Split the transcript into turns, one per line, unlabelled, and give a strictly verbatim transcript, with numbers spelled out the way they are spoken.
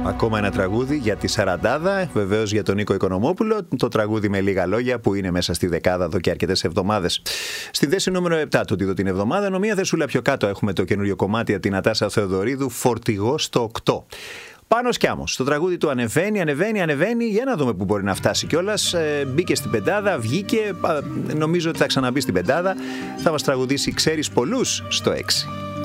Ακόμα ένα τραγούδι για τη Σαραντάδα, βεβαίως για τον Νίκο Οικονομόπουλο. Το τραγούδι με λίγα λόγια που είναι μέσα στη δεκάδα εδώ και αρκετές εβδομάδες. Στη θέση νούμερο επτά του Τίδο την εβδομάδα, ενώ μία θεσούλα πιο κάτω έχουμε το καινούριο κομμάτι από την Νατάσα Θεοδωρίδου, Φορτηγό στο οκτώ. Πάνος κι Άμμος. Το τραγούδι του ανεβαίνει, ανεβαίνει, ανεβαίνει. Για να δούμε πού μπορεί να φτάσει κιόλας. Ε, μπήκε στην πεντάδα, βγήκε. Νομίζω ότι θα ξαναμπεί στην πεντάδα. Θα μας τραγουδήσει Ξέρεις Πολλούς στο έξι.